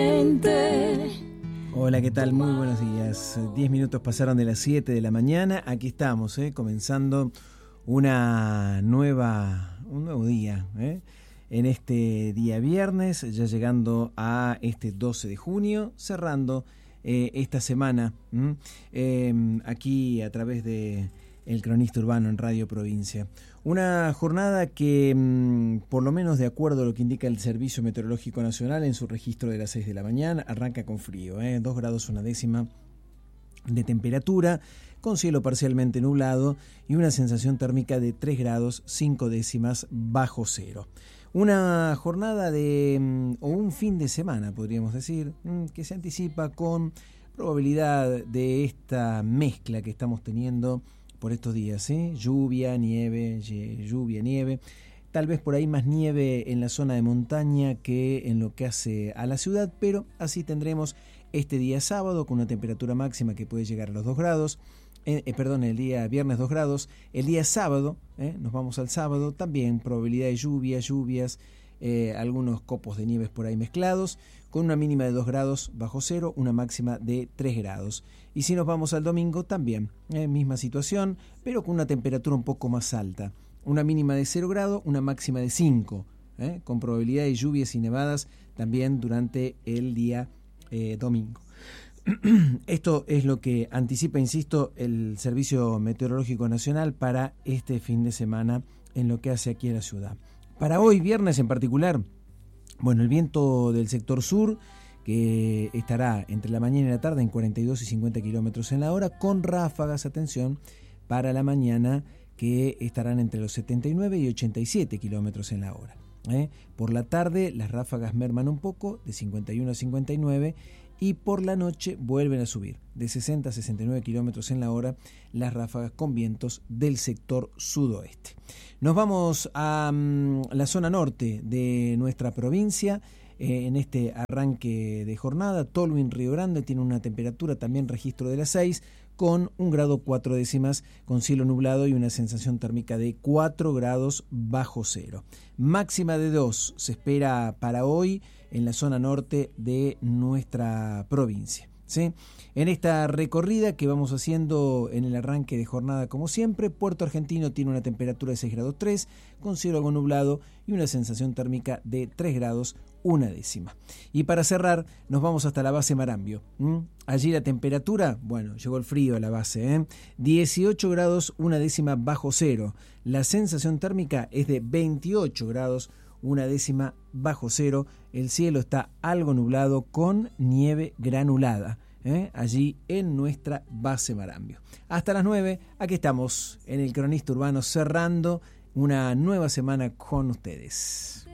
Hola, ¿qué tal? Muy buenos días. 10 minutos pasaron de las 7 de la mañana. Aquí estamos, comenzando un nuevo día, en este día viernes, ya llegando a este 12 de junio, cerrando esta semana, aquí a través de El Cronista Urbano en Radio Provincia. Una jornada que, por lo menos de acuerdo a lo que indica el Servicio Meteorológico Nacional en su registro de las 6 de la mañana, arranca con frío, 2 grados 1/10 de temperatura, con cielo parcialmente nublado y una sensación térmica de 3 grados 5/10 bajo cero. Una jornada o un fin de semana, podríamos decir, que se anticipa con probabilidad de esta mezcla que estamos teniendo por estos días, lluvia, nieve, tal vez por ahí más nieve en la zona de montaña que en lo que hace a la ciudad, pero así tendremos este día sábado con una temperatura máxima que puede llegar a los 2 grados, el día viernes 2 grados, el día sábado, nos vamos al sábado, también probabilidad de lluvias, algunos copos de nieves por ahí mezclados, con una mínima de 2 grados bajo cero, una máxima de 3 grados. Y si nos vamos al domingo, también, misma situación, pero con una temperatura un poco más alta. Una mínima de 0 grados, una máxima de 5, con probabilidad de lluvias y nevadas también durante el día domingo. Esto es lo que anticipa, insisto, el Servicio Meteorológico Nacional para este fin de semana en lo que hace aquí a la ciudad. Para hoy, viernes en particular, el viento del sector sur, que estará entre la mañana y la tarde en 42 y 50 kilómetros en la hora, con ráfagas, atención, para la mañana, que estarán entre los 79 y 87 kilómetros en la hora. Por la tarde, las ráfagas merman un poco, de 51 a 59, y por la noche vuelven a subir, de 60 a 69 kilómetros en la hora, las ráfagas con vientos del sector sudoeste. Nos vamos a la zona norte de nuestra provincia, en este arranque de jornada. Tolwyn, Río Grande, tiene una temperatura también registro de las 6, con 1 grado 4/10, con cielo nublado y una sensación térmica de 4 grados bajo cero. Máxima de 2 se espera para hoy en la zona norte de nuestra provincia. ¿Sí? En esta recorrida que vamos haciendo en el arranque de jornada, como siempre, Puerto Argentino tiene una temperatura de 6 grados 3, con cielo algo nublado y una sensación térmica de 3 grados 1/10. Y para cerrar, nos vamos hasta la base Marambio. Allí la temperatura, llegó el frío a la base, 18 grados 1/10 bajo cero. La sensación térmica es de 28 grados 1/10 bajo cero. El cielo está algo nublado con nieve granulada, allí en nuestra base Marambio. Hasta las 9, aquí estamos en el Cronista Urbano, cerrando una nueva semana con ustedes.